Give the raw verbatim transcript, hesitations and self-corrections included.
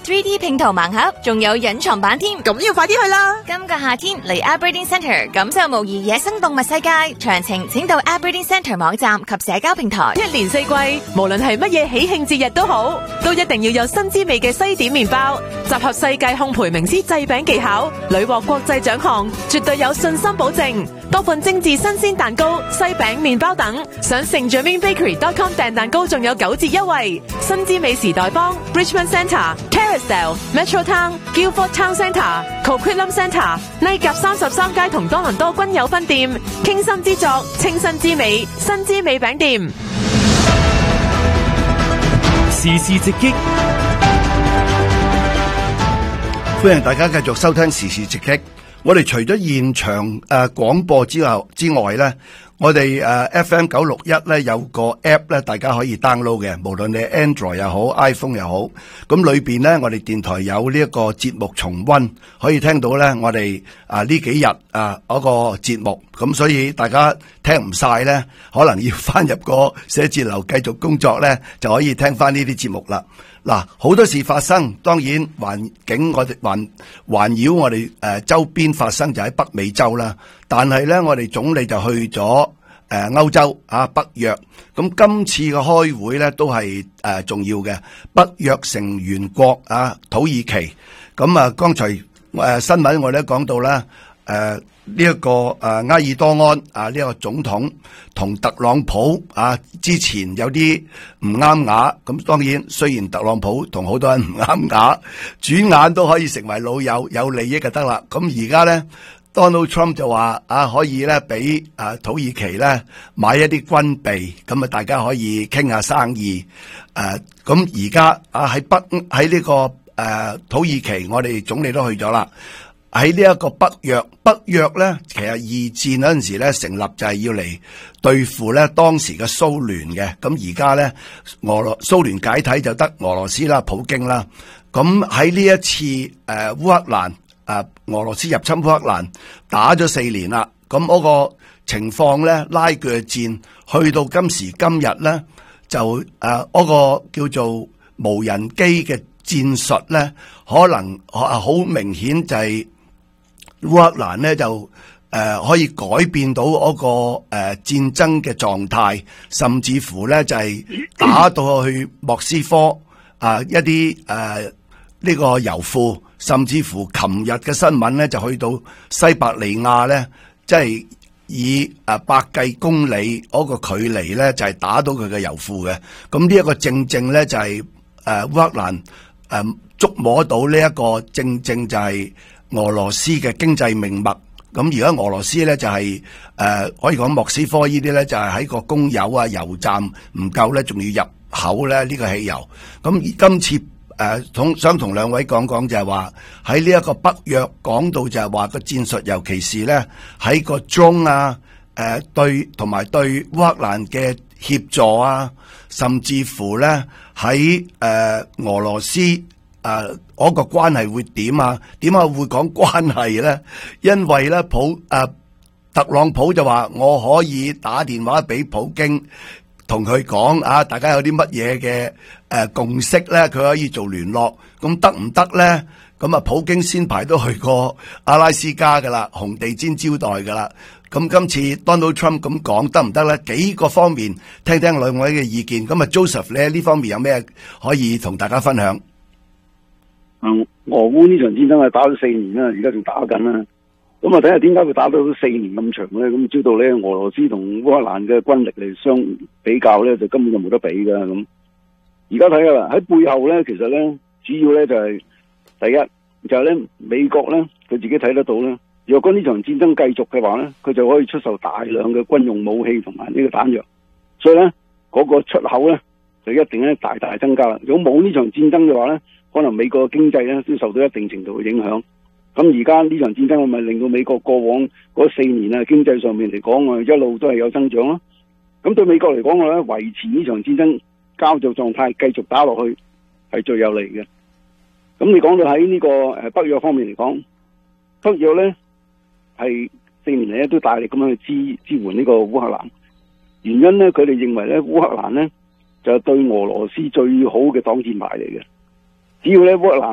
三 D 拼圖盲盒，仲有隱藏版添。 咁要快啲去啦！ 今個夏天嚟 Aberdeen Centre 感受模擬野生動物世界，詳情請到 Aberdeen Centre 網站及社交平台。 一年四季，無論係乜嘢喜慶節日都好，都一定要有新滋味嘅西點麵包，集合世界烘焙名師製餅技巧，屢獲國際獎項，絕對有信心保證。多份精緻新鮮蛋糕、西餅、麵包等，上 Saint Germain Bakery dot com 訂蛋糕仲有九折優惠。新滋味時代坊、Richmond Centre、Kerrisdale、Metro Town、Guildford Town Centre、Coquitlam Centre、拉甲三十三街同多倫多均有分店。傾心之作，清新之美，新滋味餅店。 時事直擊， 歡迎大家繼續收聽時事直擊。我哋除咗現場誒廣播之後之外咧，我哋誒 F M 九六一咧有個 app 咧，大家可以 download 嘅，無論你 Android 又好 iPhone 又好。咁裏邊咧，我哋電台有呢一個節目重溫，可以聽到咧我哋啊呢幾日啊嗰個節目。咁所以大家聽唔晒咧，可能要翻入個寫字樓繼續工作咧，就可以聽翻呢啲節目啦。嗱，好多事發生，當然環境我哋環環繞我哋誒周邊發生就喺北美洲啦。但係咧，我哋總理就去咗誒歐洲啊北約。咁今次嘅開會咧都係誒重要嘅，北約成員國啊土耳其。咁啊，剛才誒新聞我哋都講到啦，誒。呢一個誒埃爾多安啊，呢一個總統同特朗普啊，之前有啲唔啱牙，咁當然雖然特朗普同好多人唔啱牙，轉眼都可以成為老友，有利益就得啦。咁而家咧 ，Donald Trump 就話啊，可以咧俾啊土耳其咧買一啲軍備，咁啊大家可以傾下生意。誒，咁而家啊喺北喺呢個誒土耳其，我哋總理都去咗啦。喺呢一個北約，北約咧，其實二戰嗰陣時咧成立就係要嚟對付咧當時嘅蘇聯嘅。咁而家咧俄羅蘇聯解體就得俄羅斯啦，普京啦。咁喺呢一次誒烏克蘭誒俄羅斯入侵烏克蘭打咗四年啦。咁嗰個情況咧拉鋸戰去到今時今日咧，就誒嗰個叫做無人機嘅戰術咧，可能好明顯就係、是。烏克蘭咧就誒、呃、可以改變到嗰、那個誒、呃、戰爭嘅狀態，甚至乎咧就係、是、打到去莫斯科啊、呃、一啲誒呢個油庫，甚至乎琴日嘅新聞咧就去到西伯利亞咧，即、就、係、是、以誒、呃、百計公里嗰個距離咧就係、是、打到佢嘅油庫嘅。咁呢一個正正咧就係誒烏克蘭誒觸摸到呢一個正正就係、是。俄羅斯嘅經濟命脈，咁而家俄羅斯咧就係、是、誒、呃、可以講莫斯科呢啲咧就係喺個供油啊油站唔夠咧，仲要入口咧呢、這個汽油。咁而今次誒同、呃、想同兩位講講就係話喺呢一個北約講到就係話個戰術，尤其是咧喺個中啊誒、呃、對同埋對烏克蘭嘅協助啊，甚至乎咧喺誒俄羅斯。誒，嗰、呃那個關係會點啊？點解會講關係咧？因為咧普誒、呃、特朗普就話我可以打電話俾普京，同佢講啊，大家有啲乜嘢嘅誒共識咧，佢可以做聯絡，咁得唔得咧？咁啊，普京先排都去過阿拉斯加噶啦，紅地毯招待噶啦。咁今次 Donald Trump 咁講得唔得咧？幾個方面聽聽兩位嘅意見。咁啊 ，Joseph 咧呢方面有咩可以同大家分享？ 嗯，俄烏呢場戰爭係打咗四年啦，而家仲打緊啦。咁啊，睇下點解會打到四年咁長咧？咁知道咧，俄羅斯同烏克蘭嘅軍力嚟相比較咧，就根本就冇得比噶。咁而家睇下啦，喺背後咧，其實咧，主要咧就係、是、第一就係、是、咧，美國咧佢自己睇得到咧，若果呢場戰爭繼續嘅話咧，佢就可以出售大量嘅軍用武器同埋呢個彈藥，所以咧嗰、那個出口咧就一定咧大大增加啦。如果冇呢場戰爭嘅話咧，可能美國嘅經濟咧都受到一定程度嘅影響。咁而家呢場戰爭係咪令到美國過往嗰四年啊經濟上面嚟講啊一路都係有增長咯？咁對美國嚟講，我咧維持呢場戰爭膠着狀態，繼續打落去係最有利嘅。咁你講到喺呢個誒北約方面嚟講，北約咧係四年嚟咧都大力咁樣去支支援呢個烏克蘭。原因咧，佢哋認為咧烏克蘭咧就係對俄羅斯最好嘅擋箭牌嚟嘅。只要咧烏克蘭